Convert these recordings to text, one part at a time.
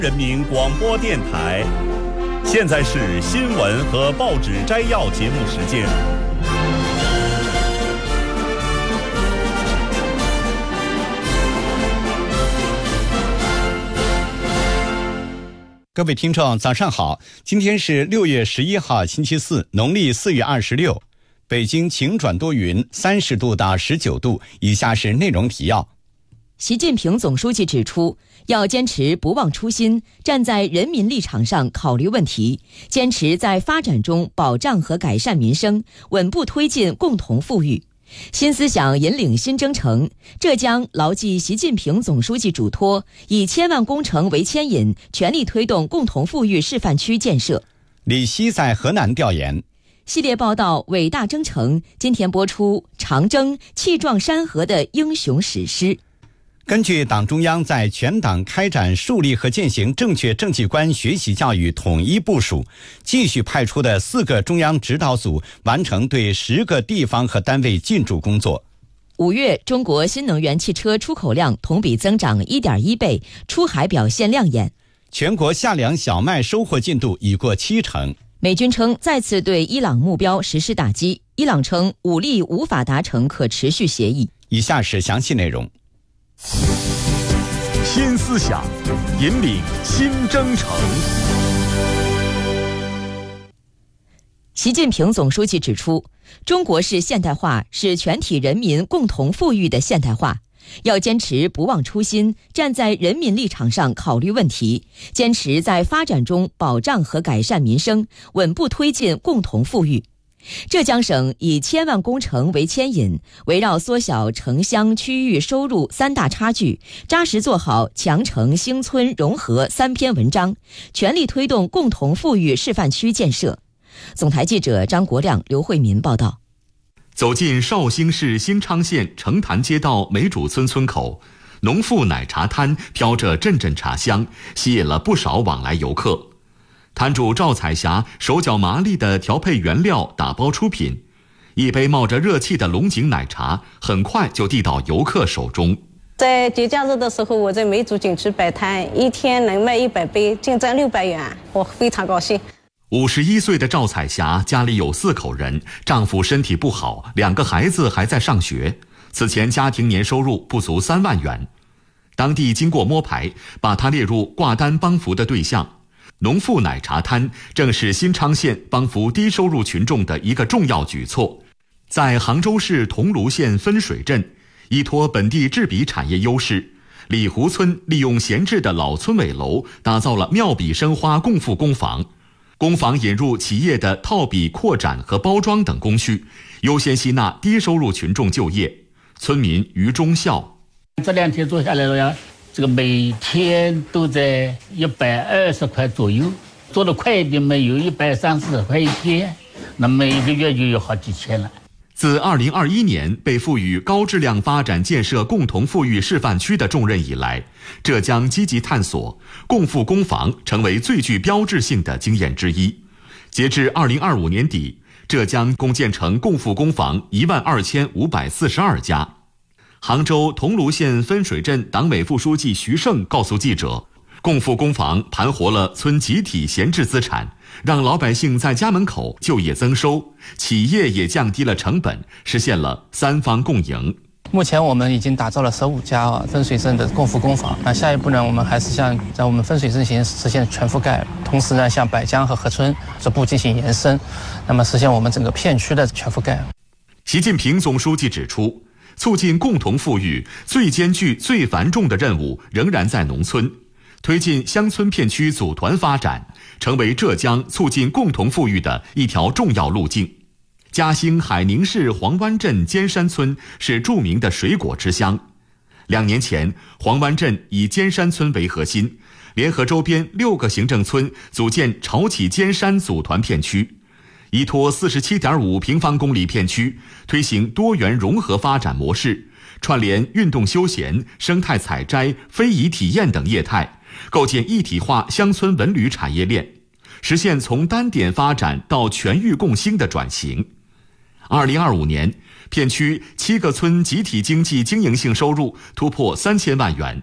人民广播电台，现在是新闻和报纸摘要节目时间。 各位听众早上好，今天是6月11号星期四，农历4月26，北京晴转多云，30度到19度。以下是内容提要。 习近平总书记指出，要坚持不忘初心，站在人民立场上考虑问题，坚持在发展中保障和改善民生，稳步推进共同富裕。新思想引领新征程，浙江牢记习近平总书记嘱托，以千万工程为牵引，全力推动共同富裕示范区建设。 李希在河南调研。 系列报道《伟大征程》今天播出长征气壮山河的英雄史诗。 根据党中央在全党开展树立和践行正确政绩观学习教育统一部署，继续派出的4个中央指导组完成对10个地方和单位进驻工作。 5月，中国新能源汽车出口量同比增长 1.1 倍，出海表现亮眼。 全国夏粮小麦收获进度已过70%。 美军称再次对伊朗目标实施打击，伊朗称武力无法达成可持续协议。 以下是详细内容。 新思想引领新征程。 习近平总书记指出，中国式现代化是全体人民共同富裕的现代化，要坚持不忘初心，站在人民立场上考虑问题，坚持在发展中保障和改善民生，稳步推进共同富裕。浙江省以千万工程为牵引，围绕缩小城乡区域收入3大差距，扎实做好强城兴村融合3篇文章，全力推动共同富裕示范区建设。总台记者张国亮、刘慧民报道。 走进绍兴市新昌县城潭街道梅主村村口，农妇奶茶摊飘着阵阵茶香，吸引了不少往来游客。摊主赵彩霞手脚麻利地调配原料，打包出品，一杯冒着热气的龙井奶茶很快就递到游客手中。 在节假日的时候，我在梅主景区摆摊，一天能卖100杯，净赚600元，我非常高兴。 51岁的赵彩霞家里有4口人，丈夫身体不好，2个孩子还在上学，此前家庭年收入不足3万元。当地经过摸排，把她列入挂单帮扶的对象。农妇奶茶摊正是新昌县帮扶低收入群众的一个重要举措。在杭州市桐庐县分水镇，依托本地制笔产业优势，李湖村利用闲置的老村委楼，打造了妙笔生花共富工坊。工坊引入企业的套笔、扩展和包装等工序，优先吸纳低收入群众就业。村民于忠孝： 这2天做下来了呀，这个每天都在120块左右，做得快一点没有130块一天，那每个月就有好几千了。 自2021年被赋予高质量发展建设共同富裕示范区的重任以来，浙江积极探索共富工坊成为最具标志性的经验之一。截至2025年底，浙江共建成共富工坊12542家。杭州桐庐县分水镇党委副书记徐胜告诉记者，共富工坊盘活了村集体闲置资产，让老百姓在家门口就业增收，企业也降低了成本，实现了3方共赢。 目前我们已经打造了15家分水镇的共富工坊，那下一步呢，我们还是向在我们分水镇实现全覆盖，同时呢，向柏江和合村逐步进行延伸，那么实现我们整个片区的全覆盖。 习近平总书记指出，促进共同富裕最艰巨、最繁重的任务仍然在农村，推进乡村片区组团发展，成为浙江促进共同富裕的一条重要路径。嘉兴海宁市黄湾镇尖山村是著名的水果之乡。2年前，黄湾镇以尖山村为核心，联合周边6个行政村组建潮起尖山组团片区，依托47.5平方公里片区，推行多元融合发展模式，串联运动休闲、生态采摘、非遗体验等业态，构建一体化乡村文旅产业链，实现从单点发展到全域共兴的转型。2025年，片区7个村集体经济经营性收入突破3000万元，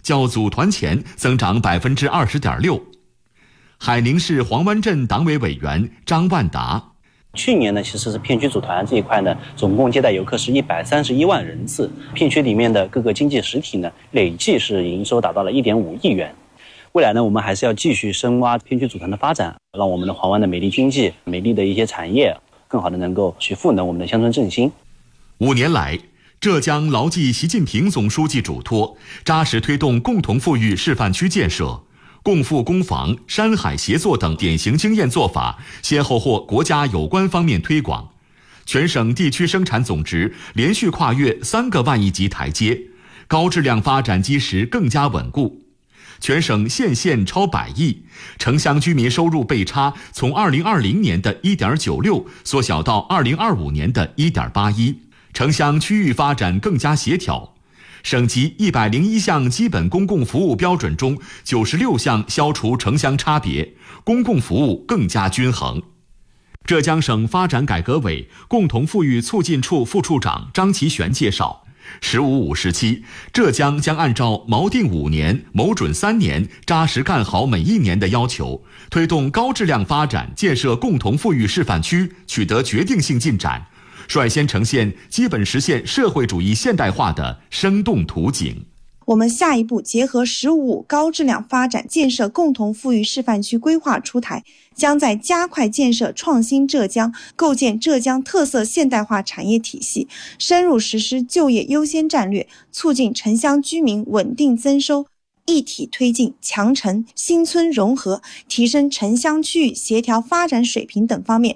较组团前增长20.6%。海宁市黄湾镇党委委员张万达。 去年呢，其实是片区组团这一块呢，总共接待游客是131万人次。片区里面的各个经济实体呢，累计是营收达到了1.5亿元。未来呢，我们还是要继续深挖片区组团的发展，让我们的黄湾的美丽经济、美丽的一些产业，更好的能够去赋能我们的乡村振兴。 5年来，浙江牢记习近平总书记嘱托，扎实推动共同富裕示范区建设。共富共防、山海协作等典型经验做法先后获国家有关方面推广，全省地区生产总值连续跨越3个万亿级台阶，高质量发展基石更加稳固。全省县超100亿，城乡居民收入倍差从2020年的1.96缩小到2025年的1.81，城乡区域发展更加协调。省级101项基本公共服务标准中，96项消除城乡差别，公共服务更加均衡。浙江省发展改革委共同富裕促进处副处长张其玄介绍，“15-5”时期，浙江将按照锚定5年、谋准3年、扎实干好每1年的要求，推动高质量发展建设共同富裕示范区取得决定性进展，率先呈现基本实现社会主义现代化的生动图景。 我们下一步结合“15-5”高质量发展建设共同富裕示范区规划出台，将在加快建设创新浙江、构建浙江特色现代化产业体系，深入实施就业优先战略，促进城乡居民稳定增收，一体推进强城新村融合，提升城乡区域协调发展水平等方面